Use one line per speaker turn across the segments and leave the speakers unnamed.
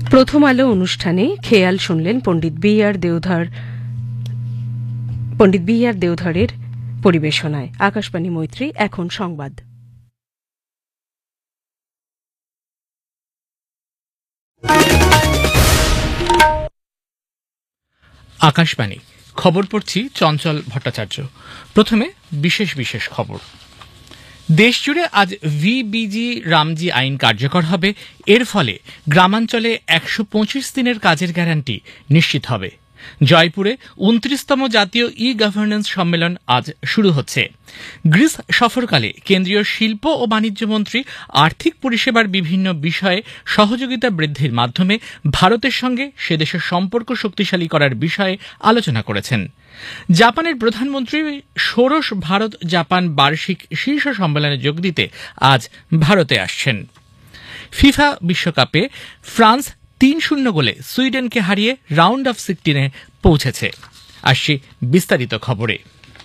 প্রথম আলো অনুষ্ঠানে খেয়াল শুনলেন পণ্ডিত বি আর দেওধরের পরিবেশনায়। আকাশবাণী মৈত্রী, এখন সংবাদ।
আকাশবাণী খবর পড়ছি চঞ্চল ভট্টাচার্য। প্রথমে বিশেষ বিশেষ খবর। দেশজুড়ে আজ ভিবিজি রামজি আইন কার্যকর হবে। এর ফলে গ্রামাঞ্চলে ১২৫ দিনের কাজের গ্যারান্টি নিশ্চিত হবে। জয়পুরে ২৯তম জাতীয় ই গভর্নেন্স সম্মেলন আজ শুরু হচ্ছে। গ্রিস সফরকালে কেন্দ্রীয় শিল্প ও বাণিজ্য মন্ত্রী আর্থিক পরিষেবার বিভিন্ন বিষয়ে সহযোগিতা বৃদ্ধির মাধ্যমে ভারতের সঙ্গে সে দেশের সম্পর্ক শক্তিশালী করার বিষয়ে আলোচনা করেছেন। জাপানের প্রধানমন্ত্রী ষোড়শ ভারত জাপান বার্ষিক শীর্ষ সম্মেলনে যোগ দিতে আজ ভারতে আসছেন। ফিফা বিশ্বকাপে ফ্রান্স ৩-০ গোলে সুইডেনকে হারিয়ে রাউন্ড অফ 16-এ পৌঁছেছে। আসছি বিস্তারিত খবরে।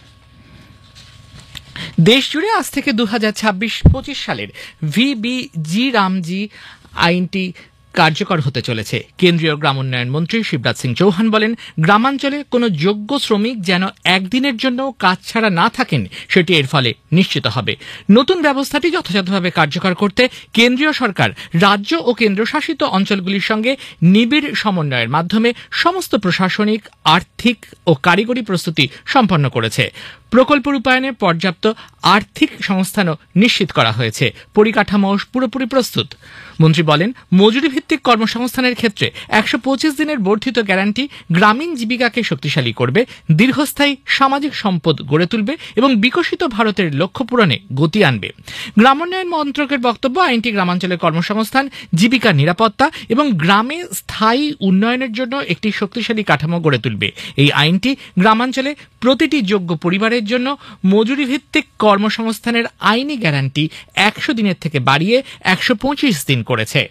দেশজুড়ে আজ থেকে ২০২৬-২৫ সালের ভিবিজি রামজি আইনটি কার্যকর হতে চলেছে। কেন্দ্রীয় গ্রামোন্নয়ন মন্ত্রী শিবরাজ সিং চৌহান বলেন, গ্রামাঞ্চলে কোনো যোগ্য শ্রমিক যেন একদিনের জন্য কাজ ছাড়া না থাকেন, সেটি এর ফলে নিশ্চিত হবে। নতুন ব্যবস্থাটি যথাযথভাবে কার্যকর করতে কেন্দ্রীয় সরকার রাজ্য ও কেন্দ্রশাসিত অঞ্চলগুলির সঙ্গে নিবিড় সমন্বয়ের মাধ্যমে সমস্ত প্রশাসনিক, আর্থিক ও কারিগরি প্রস্তুতি সম্পন্ন করেছে। প্রকল্প রূপায়ণে পর্যাপ্ত আর্থিক সংস্থানও নিশ্চিত করা হয়েছে। পরিকাঠামো পুরোপুরি প্রস্তুত। মন্ত্রী বলেন, মজুরি ভিত্তিক কর্মসংস্থানের ক্ষেত্রে ১২৫ দিনের বর্ধিত গ্যারান্টি গ্রামীণ জীবিকাকে শক্তিশালী করবে, দীর্ঘস্থায়ী সামাজিক সম্পদ গড়ে তুলবে এবং বিকশিত ভারতের লক্ষ্য পূরণে গতি আনবে। গ্রামোন্নয়ন মন্ত্রকের বক্তব্য, আইনটি গ্রামাঞ্চলের কর্মসংস্থান, জীবিকার নিরাপত্তা এবং গ্রামে স্থায়ী উন্নয়নের জন্য একটি শক্তিশালী কাঠামো গড়ে তুলবে। এই আইনটি গ্রামাঞ্চলে প্রতিটি যোগ্য পরিবারের জন্য মজুরি ভিত্তিক কর্মসংস্থানের আইনি গ্যারান্টি ১০০ দিনের থেকে বাড়িয়ে ১২৫ দিন করেছে।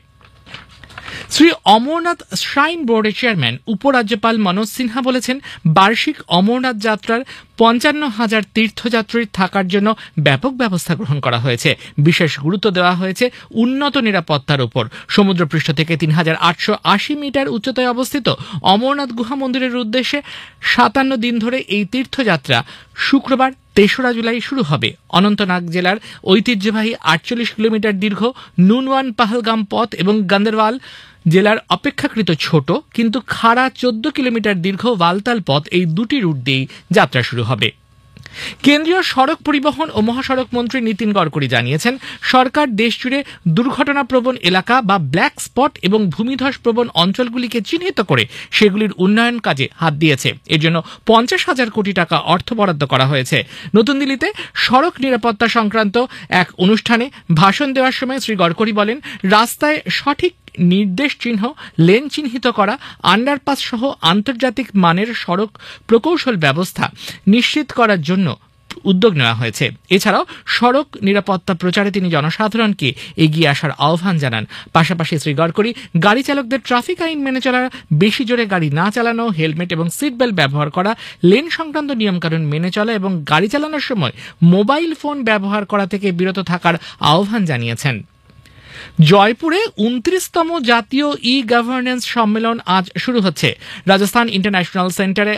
শ্রী অমরনাথ শ্রাইন বোর্ডের চেয়ারম্যান উপরাজ্যপাল মনোজ সিনহা বলেছেন, বার্ষিক অমরনাথ যাত্রার ৫৫,০০০ তীর্থযাত্রীর থাকার জন্য ব্যাপক ব্যবস্থা গ্রহণ করা হয়েছে। বিশেষ গুরুত্ব দেওয়া হয়েছে উন্নত নিরাপত্তার উপর। সমুদ্রপৃষ্ঠ থেকে ৩,৮৮০ মিটার উচ্চতায় অবস্থিত অমরনাথ গুহা মন্দিরের উদ্দেশ্যে ৫৭ দিন ধরে এই তীর্থযাত্রা শুক্রবার ৩রা জুলাই শুরু হবে। অনন্তনাগ জেলার ঐতিহ্যবাহী ৪৮ কিলোমিটার দীর্ঘ নুনওয়ান পাহলগাম পথ এবং গান্দেরবাল জেলার অপেক্ষাকৃত ছোট কিন্তু খাড়া ১৪ কিলোমিটার দীর্ঘ বালতাল পথ, এই দুটি রুট দিয়েই যাত্রা শুরু হবে। কেন্দ্রীয় সড়ক পরিবহন ও মহাসড়ক মন্ত্রী নীতিন গডকরি জানিয়েছেন, সরকার দেশজুড়ে দুর্ঘটনাপ্রবণ এলাকা বা ব্ল্যাক স্পট এবং ভূমিধস প্রবণ অঞ্চলগুলিকে চিহ্নিত করে সেগুলির উন্নয়ন কাজে হাত দিয়েছে। এর জন্য ৫০,০০০ কোটি টাকা অর্থ বরাদ্দ করা হয়েছে। নতুন দিল্লিতে সড়ক নিরাপত্তা সংক্রান্ত এক অনুষ্ঠানে ভাষণ দেওয়ার সময় শ্রী গডকরি বলেন, রাস্তায় সঠিক নির্দেশ চিহ্ন, লেন চিহ্নিত করা, আন্ডারপাস সহ আন্তর্জাতিক মানের সড়ক প্রকৌশল ব্যবস্থা নিশ্চিত করার জন্য উদ্যোগ নেওয়া হয়েছে। এছাড়াও সড়ক নিরাপত্তা প্রচারে তিনি জনসাধারণকে এগিয়ে আসার আহ্বান জানান। পাশাপাশি শ্রী গডকরি গাড়ি চালকদের ট্রাফিক আইন মেনে চলা, বেশি জোরে গাড়ি না চালানো, হেলমেট এবং সিট বেল্ট ব্যবহার করা, লেন সংক্রান্ত নিয়মকানুন মেনে চলা এবং গাড়ি চালানোর সময় মোবাইল ফোন ব্যবহার করা থেকে বিরত থাকার আহ্বান জানিয়েছেন। জয়পুরে ২৯তম জাতীয় ই গভর্নেন্স সম্মেলন আজ শুরু হচ্ছে। রাজস্থান ইন্টারন্যাশনাল সেন্টারে